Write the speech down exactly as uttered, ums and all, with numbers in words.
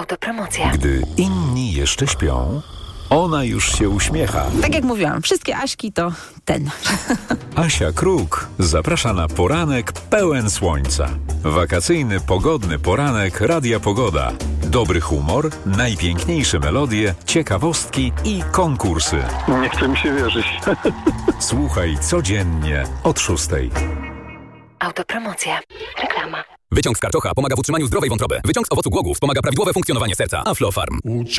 Autopromocja. Gdy inni jeszcze śpią, ona już się uśmiecha. Tak jak mówiłam, wszystkie Aśki to ten. Asia Kruk zaprasza na poranek pełen słońca. Wakacyjny, pogodny poranek Radia Pogoda. Dobry humor, najpiękniejsze melodie, ciekawostki i konkursy. Nie chce mi się wierzyć. Słuchaj codziennie od szóstej. Autopromocja. Reklama. Wyciąg z karczocha pomaga w utrzymaniu zdrowej wątroby. Wyciąg z owocu głogów pomaga prawidłowe funkcjonowanie serca. Aflofarm.